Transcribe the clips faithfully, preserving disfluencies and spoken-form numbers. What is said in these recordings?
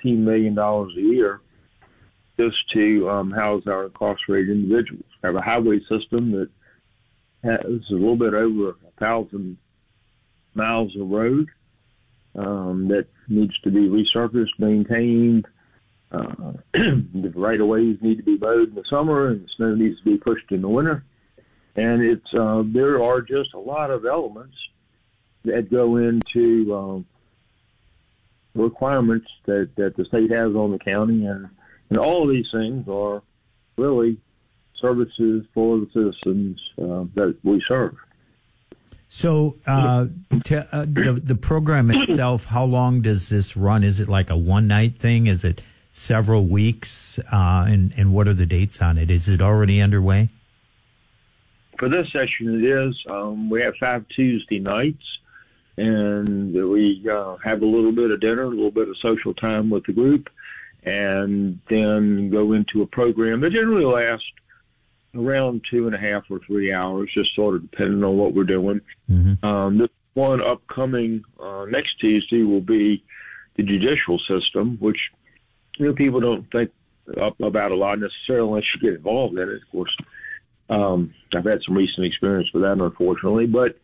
fifteen million dollars a year just to um, house our incarcerated individuals. We have a highway system that has a little bit over a thousand miles of road um, that needs to be resurfaced, maintained. Uh, the right-of-ways need to be mowed in the summer, and the snow needs to be pushed in the winter. And it's uh, there are just a lot of elements that go into um, requirements that, that the state has on the county, and, and all of these things are really services for the citizens uh, that we serve. So uh, to, uh, the the program itself, how long does this run? Is it like a one night thing? Is it several weeks? Uh, and and what are the dates on it? Is it already underway? For this session, it is. Um, we have five Tuesday nights, and we uh, have a little bit of dinner, a little bit of social time with the group, and then go into a program that generally lasts around two and a half or three hours, just sort of depending on what we're doing. Mm-hmm. Um, this one upcoming uh, next Tuesday will be the judicial system, which you know people don't think up about a lot necessarily unless you get involved in it. Of course, um, I've had some recent experience with that, unfortunately. But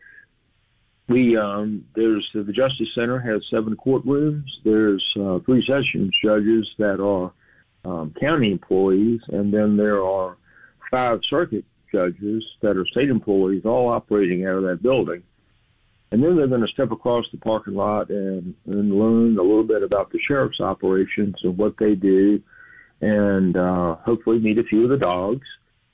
we um, there's the Justice Center has seven courtrooms. There's uh, three sessions judges that are um, county employees, and then there are five circuit judges that are state employees, all operating out of that building. And then they're going to step across the parking lot and, and learn a little bit about the sheriff's operations and what they do, and uh, hopefully meet a few of the dogs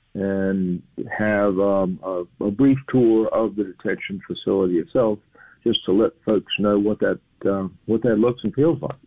and have um, a, a brief tour of the detention facility itself, just to let folks know what that uh, what that looks and feels like.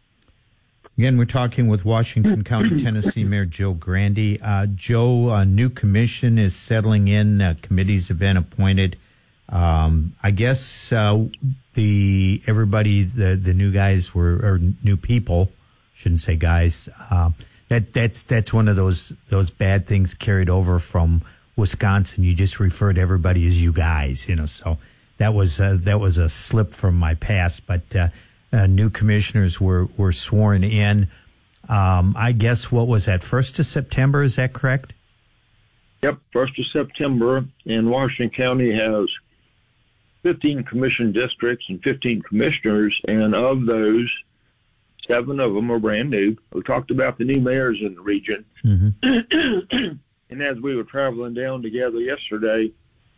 Again, we're talking with Washington County, Tennessee Mayor Joe Grandy. Uh, Joe, a new commission is settling in. Uh, committees have been appointed. Um, I guess uh, the everybody, the the new guys were or new people, shouldn't say guys. Uh, that that's that's one of those those bad things carried over from Wisconsin. You just refer to everybody as you guys, you know. So that was uh, that was a slip from my past, but. Uh, Uh, new commissioners were, were sworn in. Um, I guess, what was that, first of September, is that correct? Yep, first of September, and Washington County has fifteen commission districts and fifteen commissioners, and of those, seven of them are brand new. We talked about the new mayors in the region, mm-hmm. And as we were traveling down together yesterday,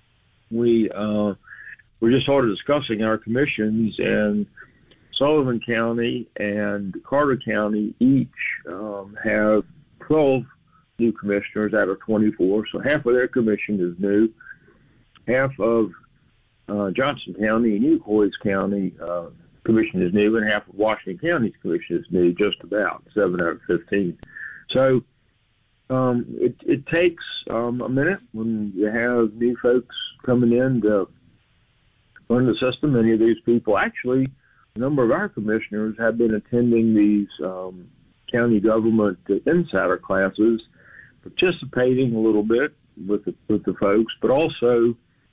we uh, were just sort of discussing our commissions, and Sullivan County and Carter County each um, have twelve new commissioners out of twenty-four, so half of their commission is new. Half of uh, Johnson County and Ucoys County uh, commission is new, and half of Washington County's commission is new, just about, seven out of fifteen. So um, it, it takes um, a minute when you have new folks coming in to learn the system. Many of these people actually, a number of our commissioners have been attending these um, county government insider classes, participating a little bit with the, with the folks, but also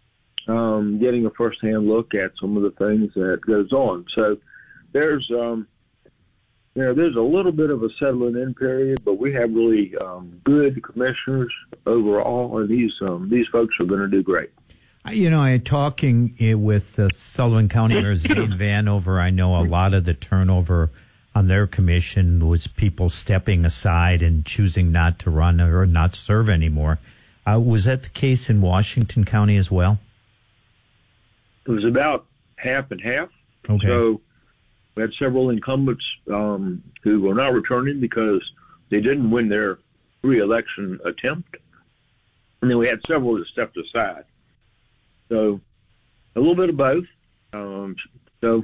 um, getting a firsthand look at some of the things that goes on. So there's, um, you know, there's a little bit of a settling in period, but we have really um, good commissioners overall, and these um, these folks are going to do great. You know, I talking with uh, Sullivan County Mayor Zane Vanover. I know a lot of the turnover on their commission was people stepping aside and choosing not to run or not serve anymore. Uh, was that the case in Washington County as well? It was about half and half. Okay. So we had several incumbents um, who were not returning because they didn't win their re-election attempt. And then we had several that stepped aside. So a little bit of both. Um, so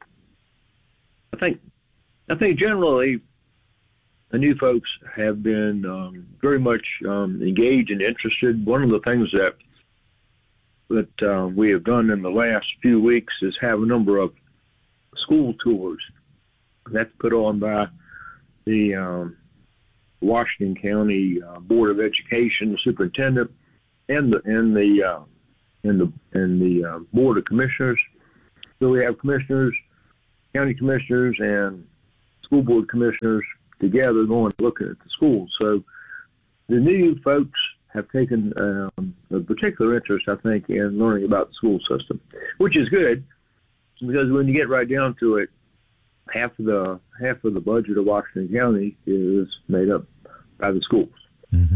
I think I think generally the new folks have been um, very much um, engaged and interested. One of the things that that uh, we have done in the last few weeks is have a number of school tours. That's put on by the um, Washington County uh, Board of Education, the superintendent, and the and the uh, and the and the uh, Board of Commissioners. So we have commissioners, county commissioners, and school board commissioners together going and looking at the schools. So the new folks have taken um, a particular interest, I think, in learning about the school system, which is good because when you get right down to it, half of the half of the budget of Washington County is made up by the schools. Mm-hmm.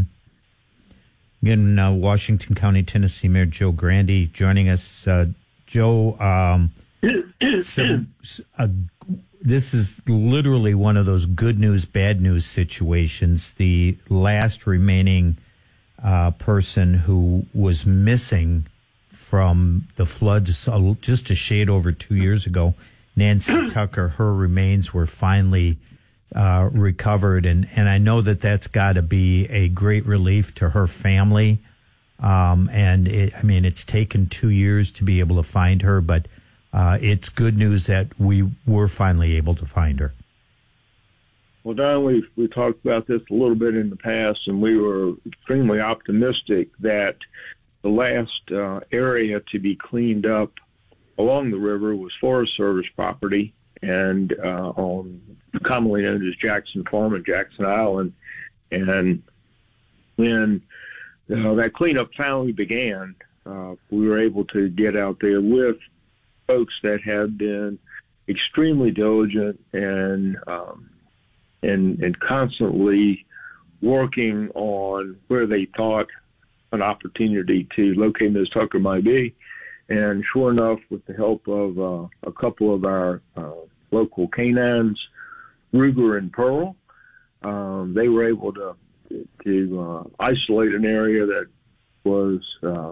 Again, uh, Washington County, Tennessee Mayor Joe Grandy joining us. Uh, Joe, um, so, uh, this is literally one of those good news, bad news situations. The last remaining uh, person who was missing from the floods uh, just a shade over two years ago, Nancy Tucker, her remains were finally uh, recovered. And, and I know that that's got to be a great relief to her family. Um, and it, I mean, it's taken two years to be able to find her, but uh, it's good news that we were finally able to find her. Well, Don, we we talked about this a little bit in the past, and we were extremely optimistic that the last uh, area to be cleaned up along the river was Forest Service property, and uh, on commonly known as Jackson Farm and Jackson Island. And when uh, that cleanup finally began, uh, we were able to get out there with folks that had been extremely diligent and um, and and constantly working on where they thought an opportunity to locate Miz Tucker might be. And sure enough, with the help of uh, a couple of our uh, local canines, Ruger and Pearl, um, they were able to to uh, isolate an area that was uh,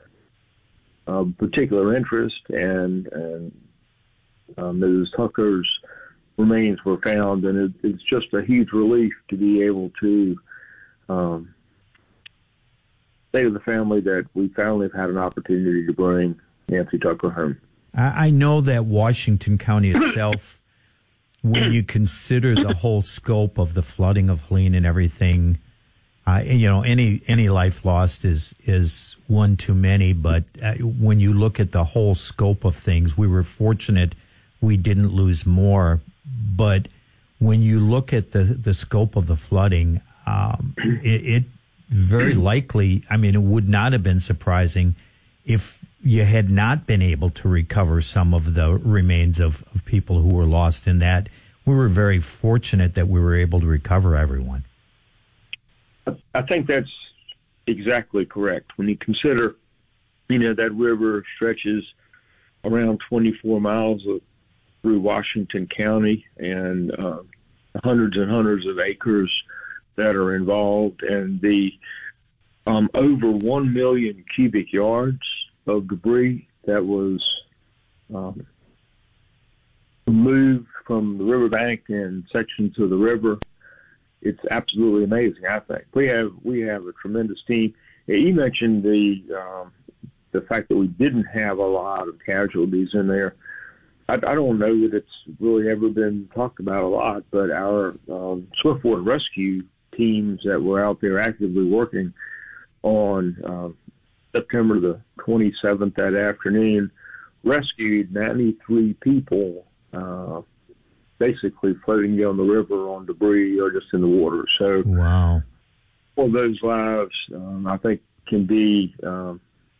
of particular interest, and and uh, Missus Tucker's remains were found, and it, it's just a huge relief to be able to um, say to the family that we finally have had an opportunity to bring Nancy Tucker home. I know that Washington County itself, when you consider the whole scope of the flooding of Helene and everything, uh, you know, any any life lost is is one too many. But uh, when you look at the whole scope of things, we were fortunate we didn't lose more. But when you look at the the scope of the flooding, um, it, it very likely, I mean, it would not have been surprising if you had not been able to recover some of the remains of, of people who were lost in that. We were very fortunate that we were able to recover everyone. I think that's exactly correct. When you consider, you know, that river stretches around twenty-four miles of, through Washington County, and uh, hundreds and hundreds of acres that are involved, and the um, over one million cubic yards of debris that was um, removed from the riverbank and sections of the river. It's absolutely amazing, I think. We have we have a tremendous team. You mentioned the um, the fact that we didn't have a lot of casualties in there. I, I don't know that it's really ever been talked about a lot, but our um, swiftwater rescue teams that were out there actively working on uh, September the twenty-seventh, that afternoon, rescued ninety-three people, uh, basically floating down the river on debris or just in the water. So, wow, all those lives, um, I think, can be um,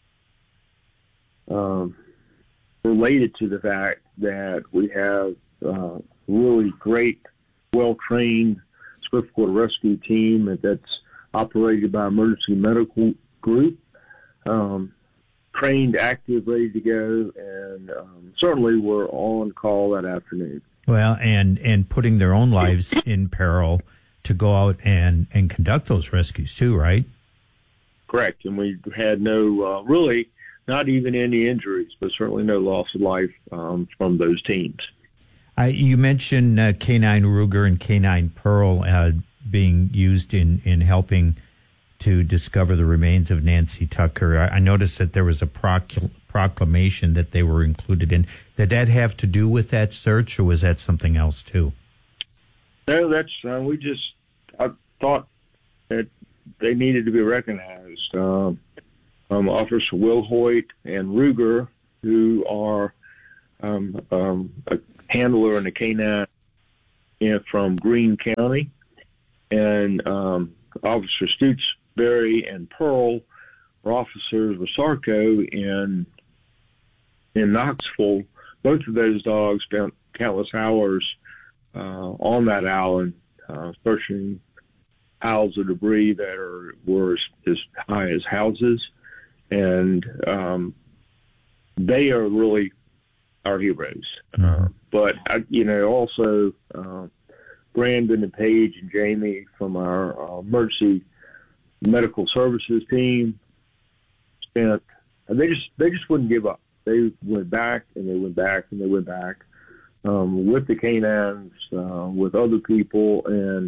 um, related to the fact that we have uh, really great, well-trained swiftwater rescue team that's operated by Emergency Medical Group, um, trained, active, ready to go, and um, certainly were on call that afternoon. Well, and, and putting their own lives in peril to go out and, and conduct those rescues too, right? Correct. And we had no, uh, really, not even any injuries, but certainly no loss of life um, from those teams. Uh, you mentioned uh, K nine Ruger and K nine Pearl uh, being used in, in helping to discover the remains of Nancy Tucker. I, I noticed that there was a procl- proclamation that they were included in. Did that have to do with that search, or was that something else too? No, that's uh, we just I thought that they needed to be recognized. Um, um, Officer Will Hoyt and Ruger, who are um, um, a handler and a K nine and from Greene County, and um, Officer Stutesbury and Pearl were officers with SARCO in in Knoxville. Both of those dogs spent countless hours uh, on that island, uh, searching piles of debris that are were as, as high as houses, and um, they are really our heroes. Mm-hmm. Uh, but I, you know, also uh, Brandon and Paige and Jamie from our uh, emergency medical services team spent. They just they just wouldn't give up. They went back and they went back and they went back um, with the canines, uh, with other people, and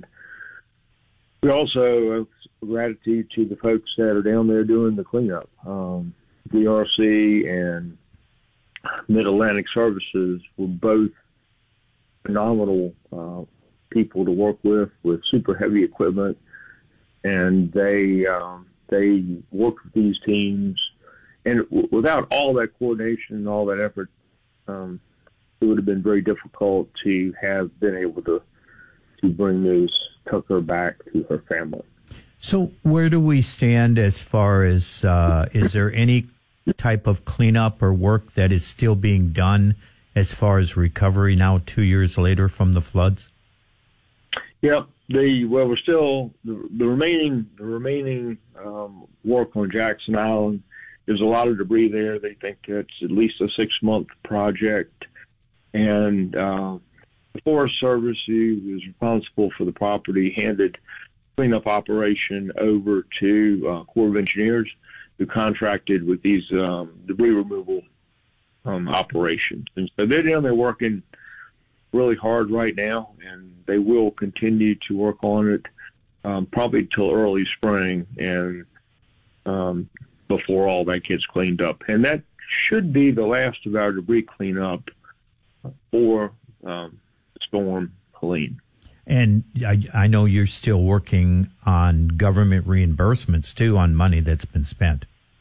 we also have gratitude to the folks that are down there doing the cleanup. Um, D R C and Mid-Atlantic Services were both phenomenal uh, people to work with, with super heavy equipment, and they um, they worked with these teams. And w- without all that coordination and all that effort, um, it would have been very difficult to have been able to to bring Miz Tucker back to her family. So where do we stand as far as, uh, is there any type of cleanup or work that is still being done as far as recovery now two years later from the floods? Yep. The, well, we're still, the, the remaining, the remaining um, work on Jackson Island, there's a lot of debris there. They think it's at least a six-month project. And uh, the Forest Service, who is responsible for the property, handed cleanup operation over to uh, Corps of Engineers, who contracted with these um, debris removal um, operations. And so they're down there working really hard right now, and they will continue to work on it um, probably till early spring and um, before all that gets cleaned up. And that should be the last of our debris cleanup for um, Storm Helene. And I, I know you're still working on government reimbursements too on money that's been spent.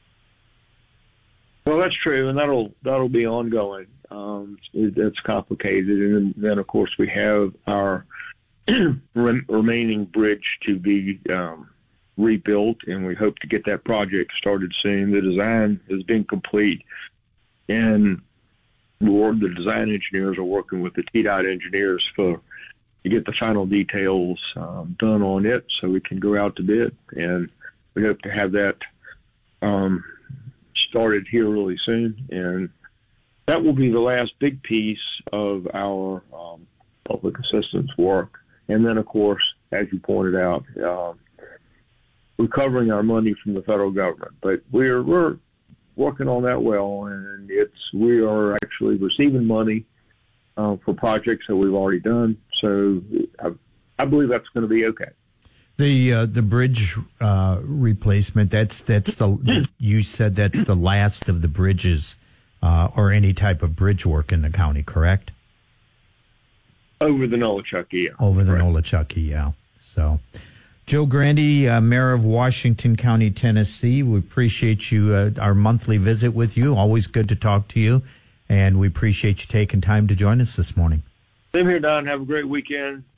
Well, that's true, and that'll that'll be ongoing. Um, it, it's complicated, and then of course we have our rem- remaining bridge to be um, rebuilt, and we hope to get that project started soon. The design has been complete, and the design engineers are working with the T DOT engineers for to get the final details um, done on it so we can go out to bid. And we hope to have that um, started here really soon. And that will be the last big piece of our um, public assistance work. And then, of course, as you pointed out, uh, recovering our money from the federal government. But we're we're working on that well, and it's we are actually receiving money Uh, for projects that we've already done, so I, I believe that's going to be okay. The uh, the bridge uh, replacement, that's that's the you said that's the last of the bridges uh, or any type of bridge work in the county, correct? Over the Nolichucky, yeah. Over the Correct. Nolichucky, yeah. So, Joe Grandy, uh, Mayor of Washington County, Tennessee, we appreciate you uh, our monthly visit with you. Always good to talk to you. And we appreciate you taking time to join us this morning. Same here, Don. Have a great weekend.